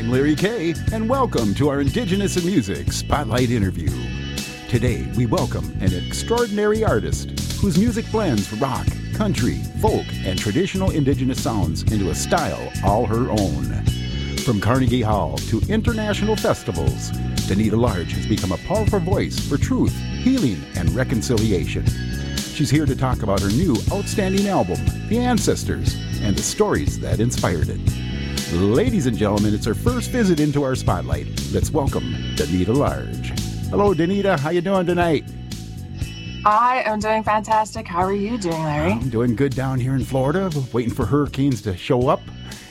I'm Larry Kay, and welcome to our Indigenous in Music Spotlight interview. Today, we welcome an extraordinary artist whose music blends rock, country, folk, and traditional Indigenous sounds into a style all her own. From Carnegie Hall to international festivals, Danita Large has become a powerful voice for truth, healing, and reconciliation. She's here to talk about her new outstanding album, The Ancestors, and the stories that inspired it. Ladies and gentlemen, it's her first visit into our spotlight. Let's welcome Danita Large. Hello, Danita. How you doing tonight? I am doing fantastic. How are you doing, Larry? I'm doing good down here in Florida, waiting for hurricanes to show up.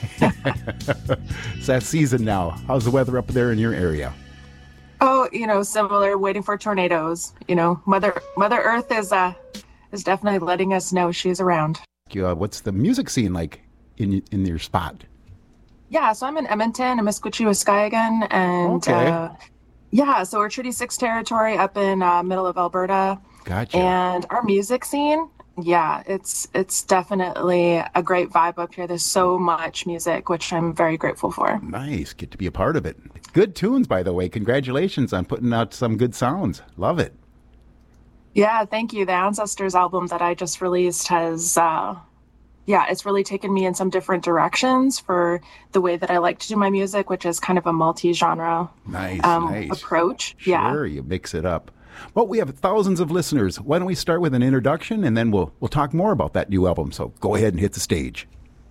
It's that season now. How's the weather up there in your area? Oh, similar, waiting for tornadoes. Mother Earth is definitely letting us know she's around. What's the music scene like in your spot? Yeah, so I'm in Edmonton, Amiskwaciwâskahikan, and so we're Treaty 6 territory up in middle of Alberta. Gotcha. And our music scene, it's definitely a great vibe up here. There's so much music, which I'm very grateful for. Nice, get to be a part of it. Good tunes, by the way. Congratulations on putting out some good sounds. Love it. Yeah, thank you. The Ancestors album that I just released has it's really taken me in some different directions for the way that I like to do my music, which is kind of a multi-genre approach. Sure, you mix it up. Well, we have thousands of listeners. Why don't we start with an introduction, and then we'll talk more about that new album. So go ahead and hit the stage.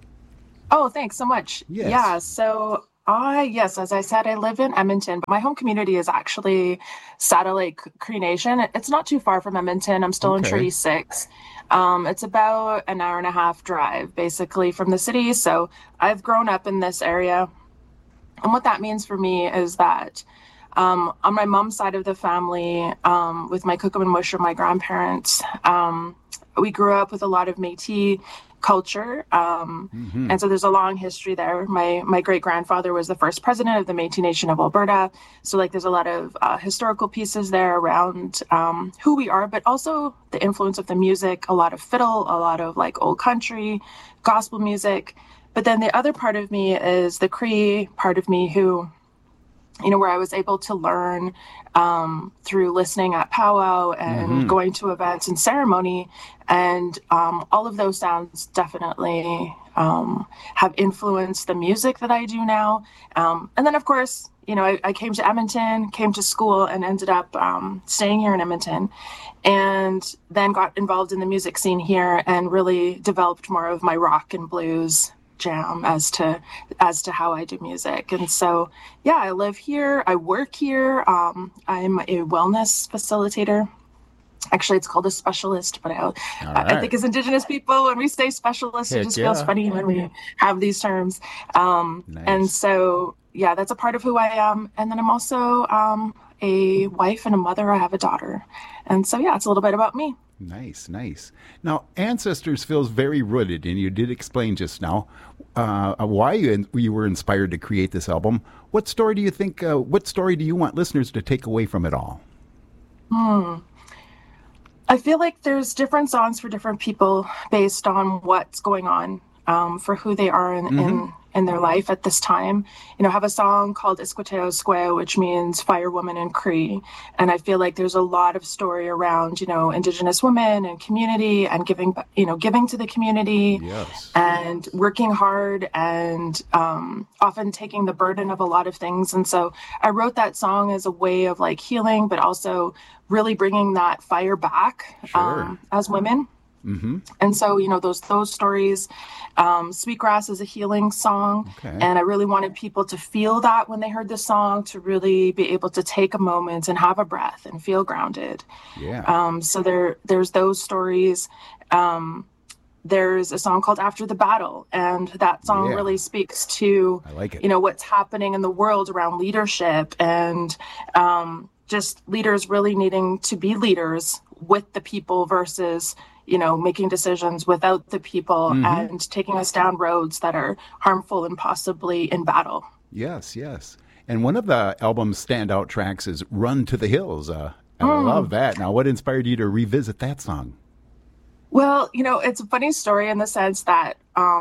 Oh, thanks so much. Yes. Yeah, so as I said, I live in Edmonton, but my home community is actually Satellite Cree Nation. It's not too far from Edmonton. I'm still in Treaty 6. It's about an hour and a half drive, basically, from the city. So I've grown up in this area. And what that means for me is that on my mom's side of the family, with my Kukum and Musher, my grandparents, we grew up with a lot of Métis culture. And so there's a long history there. My great-grandfather was the first president of the Métis Nation of Alberta. So there's a lot of historical pieces there around who we are, but also the influence of the music, a lot of fiddle, a lot of old country, gospel music. But then the other part of me is the Cree part of me who, where I was able to learn through listening at powwow and going to events and ceremony. And all of those sounds definitely have influenced the music that I do now. And then, of course, I came to Edmonton, came to school, and ended up staying here in Edmonton. And then got involved in the music scene here and really developed more of my rock and blues jam as to how I do music. And so I live here, I work here, I'm a wellness facilitator. Actually, it's called a specialist, but I think as Indigenous people, when we say specialist, it just feels funny when we have these terms. Nice. And so that's a part of who I am. And then I'm also a wife and a mother. I have a daughter, and so it's a little bit about me. Nice. Now, Ancestors feels very rooted, and you did explain just now why you were inspired to create this album. What story do you think, what story do you want listeners to take away from it all? I feel like there's different songs for different people based on what's going on for who they are in their life at this time. I have a song called Iskwateo Square, which means fire woman in Cree. And I feel like there's a lot of story around, Indigenous women and community and giving to the community. Yes. And working hard and often taking the burden of a lot of things. And so I wrote that song as a way of healing, but also really bringing that fire back as women. And so, those stories, Sweetgrass is a healing song. And I really wanted people to feel that when they heard the song, to really be able to take a moment and have a breath and feel grounded. So there's those stories. There's a song called After the Battle, and that song really speaks to, I like it. What's happening in the world around leadership and just leaders really needing to be leaders with the people versus making decisions without the people and taking us down roads that are harmful and possibly in battle. Yes. And one of the album's standout tracks is Run to the Hills. I love that. Now, what inspired you to revisit that song? Well, it's a funny story in the sense that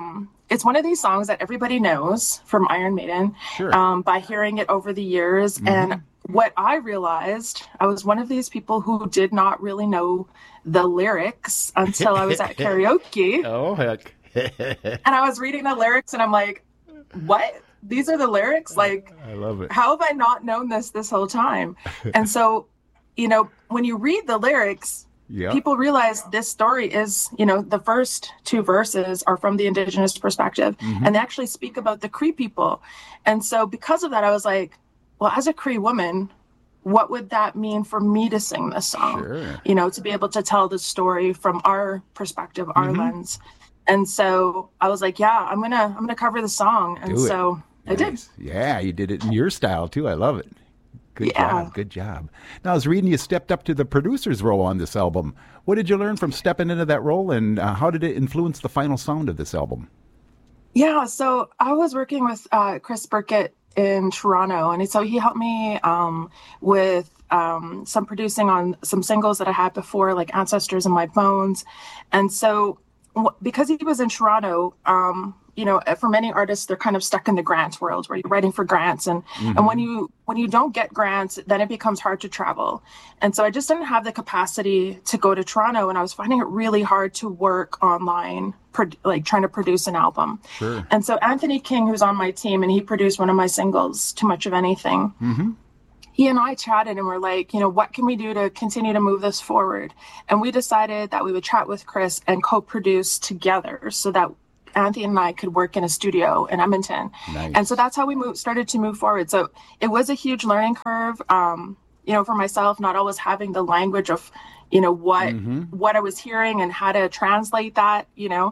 it's one of these songs that everybody knows from Iron Maiden, Sure. by hearing it over the years. And what I realized, I was one of these people who did not really know the lyrics until I was at karaoke. Oh, heck. And I was reading the lyrics and I'm like, what? These are the lyrics? Like, I love it. how have I not known this whole time? And so, when you read the lyrics, people realize this story is, the first two verses are from the Indigenous perspective, and they actually speak about the Cree people. And so because of that, I was like, well, as a Cree woman, what would that mean for me to sing this song? Sure. To be able to tell the story from our perspective, our lens. And so I was like, yeah, I'm gonna cover the song. And so I did. Yeah, you did it in your style too. I love it. Good job. Good job. Now, I was reading you stepped up to the producer's role on this album. What did you learn from stepping into that role, and how did it influence the final sound of this album? Yeah, so I was working with Chris Burkett in Toronto, and so he helped me with some producing on some singles that I had before, like Ancestors in My Bones. And so because he was in Toronto, for many artists, they're kind of stuck in the grant world where you're writing for grants. And when you don't get grants, then it becomes hard to travel. And so I just didn't have the capacity to go to Toronto. And I was finding it really hard to work online, trying to produce an album. Sure. And so Anthony King, who's on my team, and he produced one of my singles, Too Much of Anything. He and I chatted and we're like, what can we do to continue to move this forward? And we decided that we would chat with Chris and co-produce together so that Anthony and I could work in a studio in Edmonton. Nice. And so that's how we started to move forward. So it was a huge learning curve, for myself, not always having the language of, what I was hearing and how to translate that,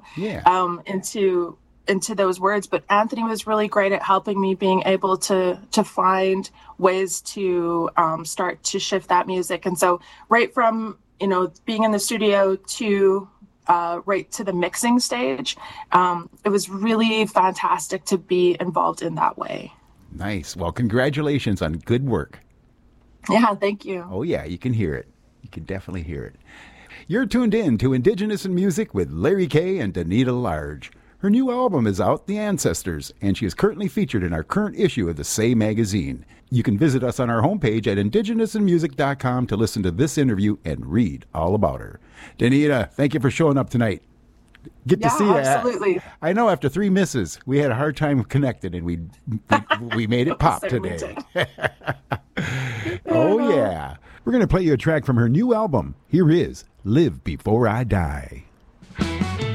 into those words. But Anthony was really great at helping me being able to find ways to start to shift that music. And so right from, being in the studio to right to the mixing stage, it was really fantastic to be involved in that way. Nice. Well, congratulations on good work. Yeah, thank you. Oh, yeah, you can hear it. You can definitely hear it. You're tuned in to Indigenous in Music with Larry Kay and Danita Large. Her new album is out, The Ancestors, and she is currently featured in our current issue of the Say magazine. You can visit us on our homepage at indigenousinmusic.com to listen to this interview and read all about her. Danita, thank you for showing up tonight. Get to see you. Absolutely. I know after 3 misses, we had a hard time connecting, and we made it pop today. Oh, yeah. We're going to play you a track from her new album. Here is Live Before I Die.